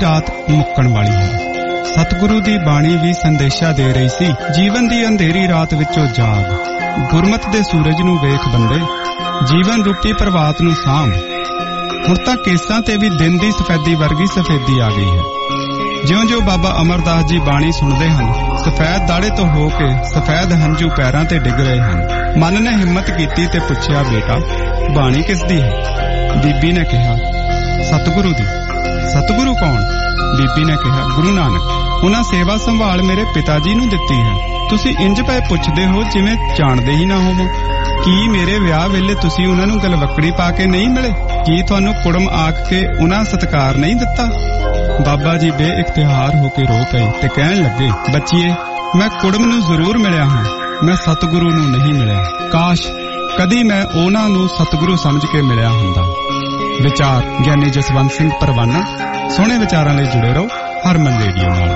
रात मुक्कण वाली है। सतगुरु दी बाणी भी संदेशा दे रही सी, जीवन दी अंधेरी रात विचों जाग, गुरमत दे सूरज नूं वेख बंदे, जीवन रूपी प्रभात नूं साम। हुण तां केसां ते भी दिन दी सफेदी वर्गी सफेदी आ गई है। ज्यों ज्यों बाबा अमरदास जी बाणी सुनदे हन, सफेद दाड़े तो हो के सफेद हंझू पैरां ते डिग रहे हन। मन ने हिम्मत कीती ते पुछया, बेटा बाणी किस दी है? बीबी ने कहा, सतगुरु दी। सतगुरु कौन? बीबी ने कहा, गुरु नानक। उन्हां सेवा संभाल मेरे पिता जी नूं दित्ती है। तुसीं इंज पए पुछदे हो जिवें जाणदे ही ना होवो। की मेरे विआह वेले तुसीं उन्हां नूं गलवकड़ी पा के नहीं मिले? की तुहानूं कुड़म आख के उन्हां सत्कार नहीं दित्ता? बाबा जी बेइख्तियार होके रो पए ते कहण लगे, बच्चिए मैं कुड़म नूं जरूर मिलिया हां, मैं सतगुरु नूं नहीं मिलिया। काश कदी मैं उन्हां नूं सतगुरु समझ के मिलिया हुंदा। विचार ज्ञानी जसवंत सिंह परवाना। सोहणे विचारां लई जुड़े रहो हरमन रेडियो नाल।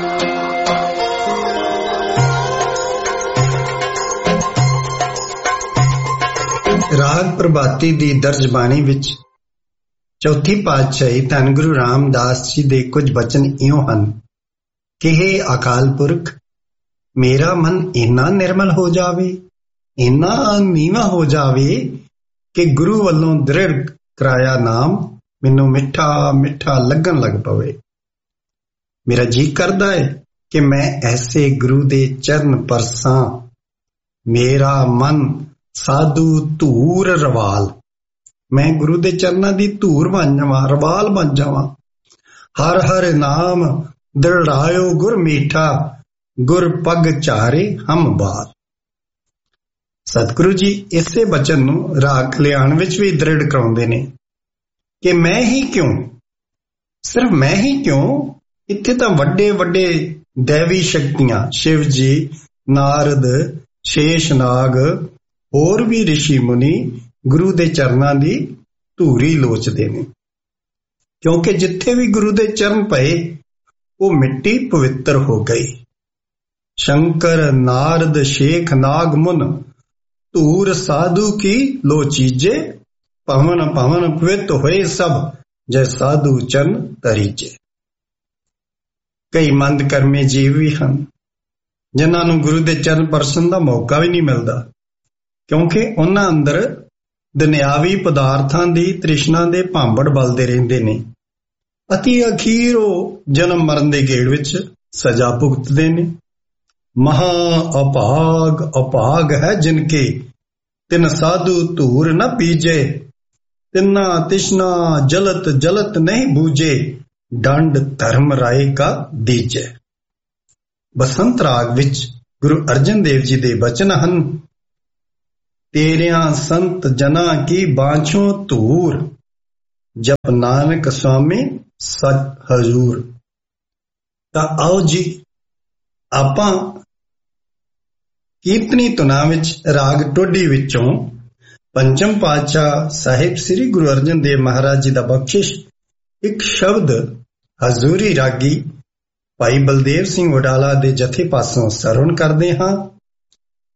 राग प्रभाती दी दर्ज बाणी विच चौथी पातशाही धन गुरु रामदास जी दे कुछ बचन इयों हन कि हे अकाल पुरख, मेरा मन इन्ना निर्मल हो जावे, इन्ना नीवा हो जावे कि गुरु वल्लों दृढ़ कराया नाम मैनू मिठा मिठा लगन लग पवे। मेरा जी करदा है कि मैं ऐसे गुरु दे चरण परसां, मेरा मन साधु धूर रवाल, मैं गुरु दे चरनां दी धूर बन जावां, रवाल बन जावां। हर हर नाम दृढ़ायो गुर मीठा, गुर पग चारे हम बाल। सतगुरु जी इसे बचन नूं राग कल्याण विच भी दृढ़ कराउंदे ने कि मैं ही क्यों, सिर्फ मैं ही क्यों, इत्थे तां वड्डे वड्डे दैवी शक्तियां शिव जी, नारद, शेषनाग होर भी ऋषि मुनि गुरु दे चरनां दी धूरी लोचदे ने, क्योंकि जिथे भी गुरु दे चरण पए वो मिट्टी पवित्र हो गई। शंकर नारद शेख नाग मुन धूर साधु की लो चीजे, पवन पवन पवित्र होए सब जय साधु चरण तरीजे। कई मंद कर्मी जीव भी हन जिन्हां नूं गुरु दे चरण परसन दा मौका भी नहीं मिलदा, क्योंकि उन्हां अंदर दुनियावी पदार्थां दी तृष्णा दे भांबड़ बलदे रहिंदे ने अति अखीर ਉਹ जन्म मरण दे गेड़ विच सजा भुगतदे ने। महा अभाग अभाग है जिनके तिन साधु धूर न पीजे, तिन्ना तिष्णा जलत जलत नहीं बूझे, दंड धर्म राय का दीजे। बसंत राग विच गुरु अर्जन देव जी दे बचन हन, तेरिया संत जना की बांछों धूर, जप नानक स्वामी सत हजूर। तां आओ जी आपां कीर्तनी धुनां विच राग टोडी विचों पंचम पातशाह साहिब श्री गुरु अर्जन देव महाराज जी दा बख्शिश एक शब्द हजूरी रागी भाई बलदेव सिंह वडाला दे जथे पासों सरवण करदे हां।